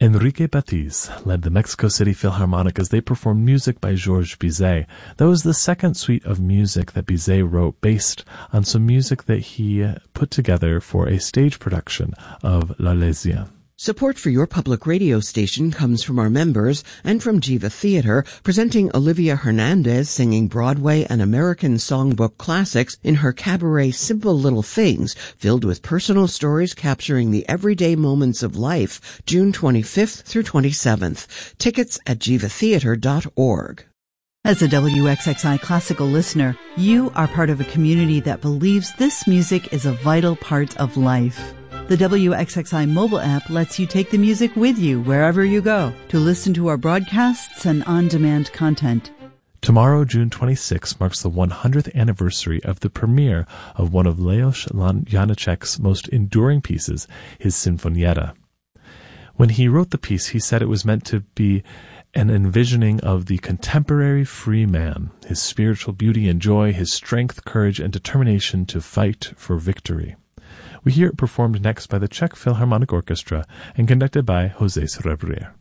Enrique Batiz led the Mexico City Philharmonic as they performed music by Georges Bizet. That was the second suite of music that Bizet wrote based on some music that he put together for a stage production of L'Arlésienne. Support for your public radio station comes from our members and from Jiva Theater, presenting Olivia Hernandez singing Broadway and American songbook classics in her cabaret Simple Little Things, filled with personal stories capturing the everyday moments of life, June 25th through 27th. Tickets at jivatheater.org. As a WXXI classical listener, you are part of a community that believes this music is a vital part of life. The WXXI mobile app lets you take the music with you wherever you go to listen to our broadcasts and on-demand content. Tomorrow, June 26, marks the 100th anniversary of the premiere of one of Leos Janáček's most enduring pieces, his Sinfonietta. When he wrote the piece, he said it was meant to be an envisioning of the contemporary free man, his spiritual beauty and joy, his strength, courage, and determination to fight for victory. We hear it performed next by the Czech Philharmonic Orchestra and conducted by José Cerebrier.